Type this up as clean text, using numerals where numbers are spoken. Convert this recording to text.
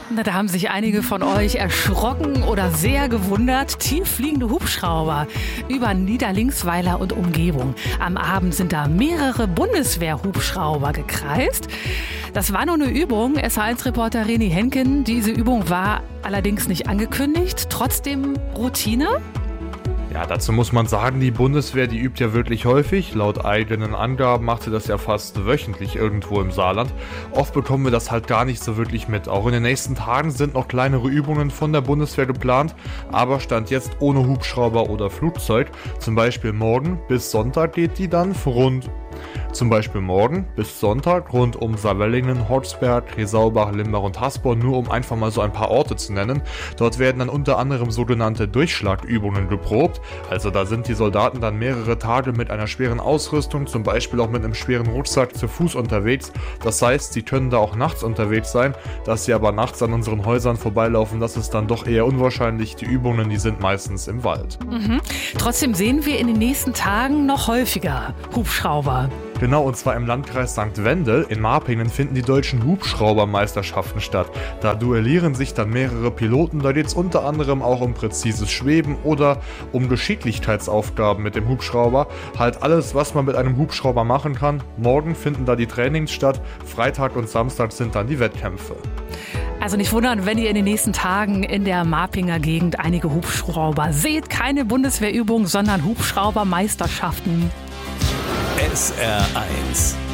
Na, da haben sich einige von euch erschrocken oder sehr gewundert. Tieffliegende Hubschrauber über Niederlinksweiler und Umgebung. Am Abend sind da mehrere Bundeswehr-Hubschrauber gekreist. Das war nur eine Übung. SH1-Reporter René Henken. Diese Übung war allerdings nicht angekündigt. Trotzdem Routine. Ja, dazu muss man sagen, die Bundeswehr, die übt ja wirklich häufig. Laut eigenen Angaben macht sie das ja fast wöchentlich irgendwo im Saarland. Oft bekommen wir das halt gar nicht so wirklich mit. Auch in den nächsten Tagen sind noch kleinere Übungen von der Bundeswehr geplant, aber Stand jetzt ohne Hubschrauber oder Flugzeug. Zum Beispiel morgen bis Sonntag geht die dann rund um Saarwellingen, Horsberg, Resaubach, Limbach und Hasborn, nur um einfach mal so ein paar Orte zu nennen. Dort werden dann unter anderem sogenannte Durchschlagübungen geprobt. Also da sind die Soldaten dann mehrere Tage mit einer schweren Ausrüstung, zum Beispiel auch mit einem schweren Rucksack zu Fuß unterwegs. Das heißt, sie können da auch nachts unterwegs sein. Dass sie aber nachts an unseren Häusern vorbeilaufen, das ist dann doch eher unwahrscheinlich. Die Übungen, die sind meistens im Wald. Trotzdem sehen wir in den nächsten Tagen noch häufiger Hubschrauber. Genau, und zwar im Landkreis St. Wendel. In Marpingen finden die deutschen Hubschraubermeisterschaften statt. Da duellieren sich dann mehrere Piloten. Da geht es unter anderem auch um präzises Schweben oder um Geschicklichkeitsaufgaben mit dem Hubschrauber. Halt alles, was man mit einem Hubschrauber machen kann. Morgen finden da die Trainings statt. Freitag und Samstag sind dann die Wettkämpfe. Also nicht wundern, wenn ihr in den nächsten Tagen in der Marpinger Gegend einige Hubschrauber seht. Keine Bundeswehrübung, sondern Hubschraubermeisterschaften. SR1